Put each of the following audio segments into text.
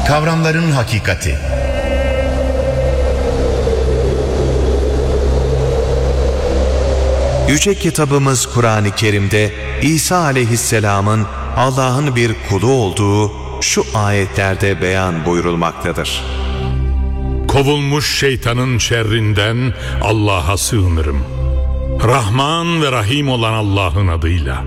Kavramların hakikati. Yüce kitabımız Kur'an-ı Kerim'de İsa aleyhisselamın Allah'ın bir kulu olduğu şu ayetlerde beyan buyurulmaktadır. Kovulmuş şeytanın şerrinden Allah'a sığınırım. Rahman ve Rahim olan Allah'ın adıyla.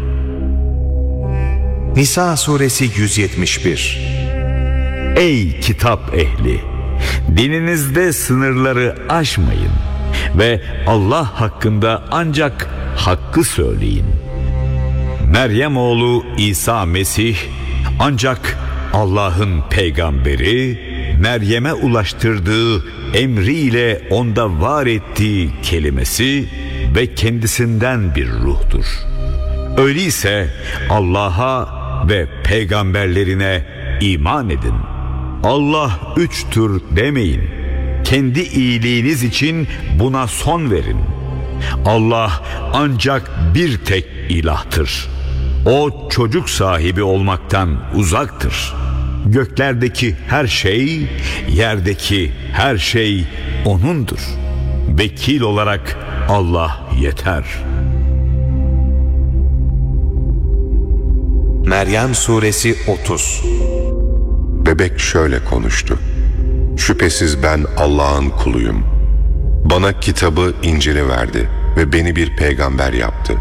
Nisa suresi 171. Ey kitap ehli! Dininizde sınırları aşmayın ve Allah hakkında ancak hakkı söyleyin. Meryem oğlu İsa Mesih ancak Allah'ın peygamberi, Meryem'e ulaştırdığı emriyle onda var ettiği kelimesi ve kendisinden bir ruhtur. Öyleyse Allah'a ve peygamberlerine iman edin. Allah üçtür demeyin. Kendi iyiliğiniz için buna son verin. Allah ancak bir tek ilahtır. O çocuk sahibi olmaktan uzaktır. Göklerdeki her şey, yerdeki her şey O'nundur. Vekil olarak Allah yeter. Meryem suresi 30. Bebek şöyle konuştu: şüphesiz ben Allah'ın kuluyum. Bana kitabı, İncil'i verdi ve beni bir peygamber yaptı.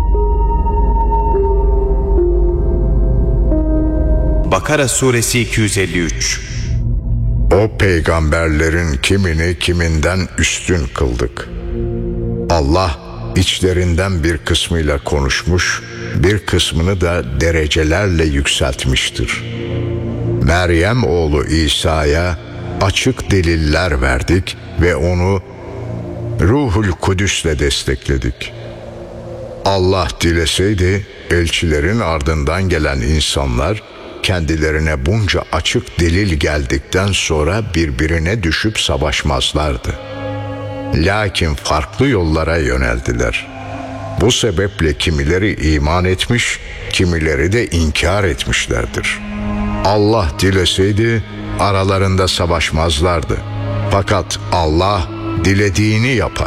Bakara suresi 253. O peygamberlerin kimini kiminden üstün kıldık. Allah içlerinden bir kısmıyla konuşmuş, bir kısmını da derecelerle yükseltmiştir. Meryem oğlu İsa'ya açık deliller verdik ve onu Ruhul Kudüs'le destekledik. Allah dileseydi elçilerin ardından gelen insanlar kendilerine bunca açık delil geldikten sonra birbirine düşüp savaşmazlardı. Lakin farklı yollara yöneldiler. Bu sebeple kimileri iman etmiş, kimileri de inkar etmişlerdir. Allah dileseydi aralarında savaşmazlardı. Fakat Allah dilediğini yapar.